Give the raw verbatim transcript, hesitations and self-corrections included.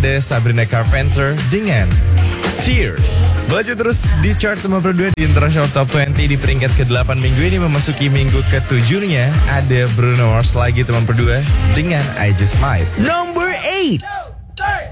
ada Sabrina Carpenter dengan Tears. Melaju terus di chart nomor dua di International Top dua puluh di peringkat ke delapan minggu ini memasuki minggu ketujuhnya. Ada Bruno Mars lagi teman berdua dengan I Just Might. Number eight.